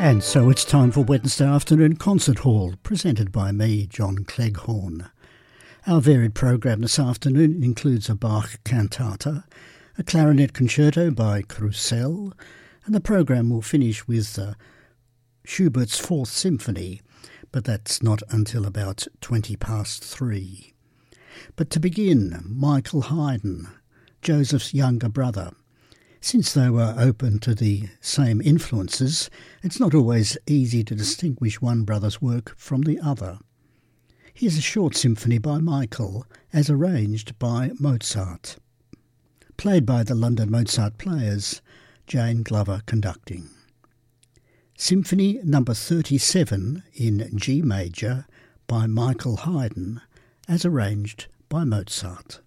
And so it's time for Wednesday Afternoon Concert Hall, presented by me, John Cleghorn. Our varied program this afternoon includes a Bach cantata, a clarinet concerto by Crusel, and the program will finish with Schubert's Fourth Symphony, but that's not until about 3:20. But to begin, Michael Haydn, Joseph's younger brother. Since they were open to the same influences, it's not always easy to distinguish one brother's work from the other. Here's a short symphony by Michael, as arranged by Mozart. Played by the London Mozart Players, Jane Glover conducting. Symphony number 37 in G major by Michael Haydn, as arranged by Mozart.